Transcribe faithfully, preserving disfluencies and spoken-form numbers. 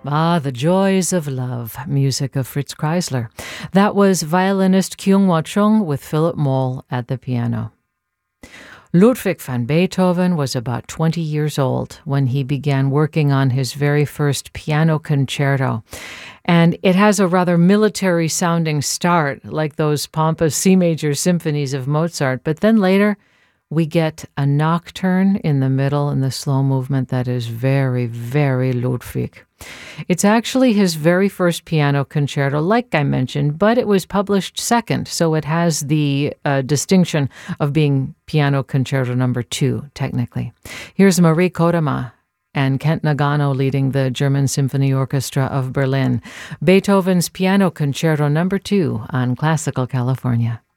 Ah, the joys of love, music of Fritz Kreisler. That was violinist Kyung-Wha Chung with Philip Moll at the piano. Ludwig van Beethoven was about twenty years old when he began working on his very first piano concerto. And it has a rather military-sounding start, like those pompous C major symphonies of Mozart, but then later we get a nocturne in the middle in the slow movement that is very, very Ludwig. It's actually his very first piano concerto, like I mentioned, but it was published second, so it has the uh, distinction of being piano concerto number two, technically. Here's Marie Kodama and Kent Nagano leading the German Symphony Orchestra of Berlin. Beethoven's Piano Concerto number two on Classical California.